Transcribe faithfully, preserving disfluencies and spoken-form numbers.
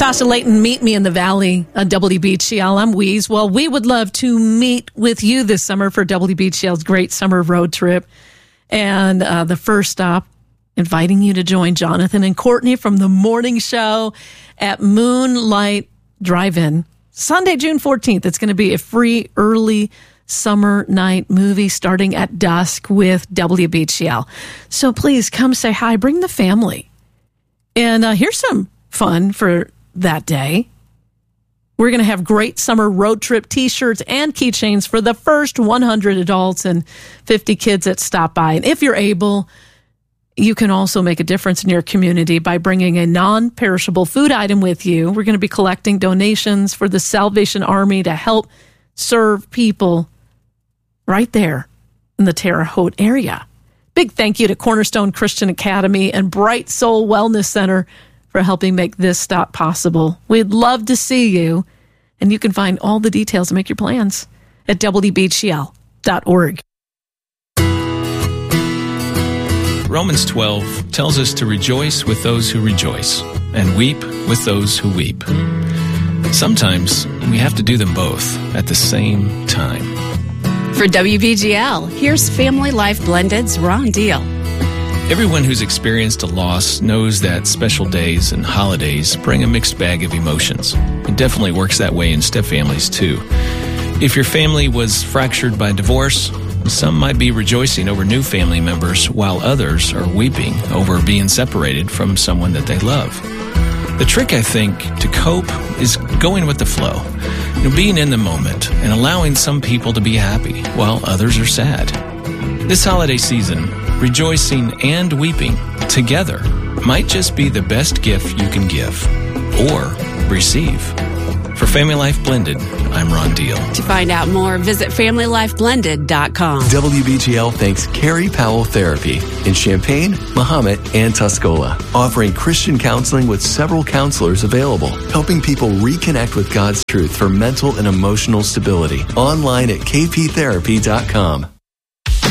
Tasha Layton, meet me in the valley on W B G L. I'm Weeze. Well, we would love to meet with you this summer for W B G L's great summer road trip. And uh, the first stop, inviting you to join Jonathan and Courtney from the morning show at Moonlight Drive-In. Sunday, June fourteenth. It's going to be a free early summer night movie starting at dusk with W B G L. So please come say hi. Bring the family. And uh, here's some fun for that day. We're going to have great summer road trip t-shirts and keychains for the first one hundred adults and fifty kids that stop by. And if you're able, you can also make a difference in your community by bringing a non-perishable food item with you. We're going to be collecting donations for the Salvation Army to help serve people right there in the Terre Haute area. Big thank you to Cornerstone Christian Academy and Bright Soul Wellness Center for helping make this stop possible. We'd love to see you, and you can find all the details and make your plans at W B G L dot org. Romans twelve tells us to rejoice with those who rejoice and weep with those who weep. Sometimes we have to do them both at the same time. For W B G L, here's Family Life Blended's Ron Deal. Everyone who's experienced a loss knows that special days and holidays bring a mixed bag of emotions. It definitely works that way in step families, too. If your family was fractured by divorce, some might be rejoicing over new family members, while others are weeping over being separated from someone that they love. The trick, I think, to cope is going with the flow. You know, being in the moment and allowing some people to be happy while others are sad. This holiday season, rejoicing and weeping together might just be the best gift you can give or receive. For Family Life Blended, I'm Ron Deal. To find out more, visit family life blended dot com. W B G L thanks Carrie Powell Therapy in Champaign, Mahomet, and Tuscola, offering Christian counseling with several counselors available, helping people reconnect with God's truth for mental and emotional stability. Online at k p therapy dot com.